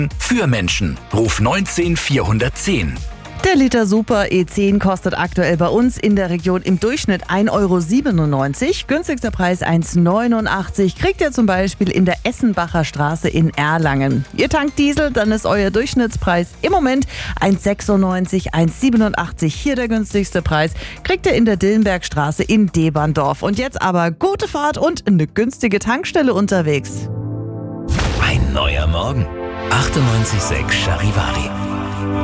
Für Menschen. Ruf 19410. Der Liter Super E10 kostet aktuell bei uns in der Region im Durchschnitt 1,97 €. Günstigster Preis 1,89 €. Kriegt ihr zum Beispiel in der Essenbacher Straße in Erlangen. Ihr tankt Diesel, dann ist euer Durchschnittspreis im Moment 1,96 €, 1,87 €. Hier der günstigste Preis kriegt ihr in der Dillenbergstraße in Deberndorf. Und jetzt aber gute Fahrt und eine günstige Tankstelle unterwegs. Ein neuer Morgen. 98,6 Charivari.